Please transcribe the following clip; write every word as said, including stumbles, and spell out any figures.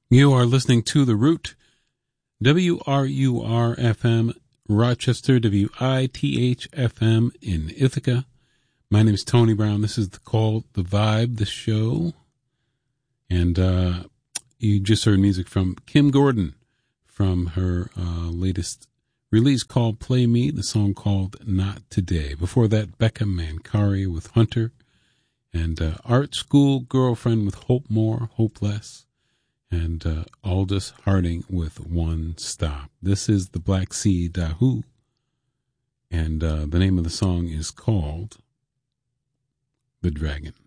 You are listening to The Root, W R U R F M, Rochester, W I T H F M in Ithaca. My name is Tony Brown. This is the called The Vibe, the show. And uh, you just heard music from Kim Gordon from her uh, latest release called Play Me, the song called Not Today. Before that, Becca Mancari with Hunter, and uh, Art School Girlfriend with Hope More, Hopeless, and uh, Aldous Harding with One Stop. This is the Black Sea Dahoo, and uh, the name of the song is called The Dragon.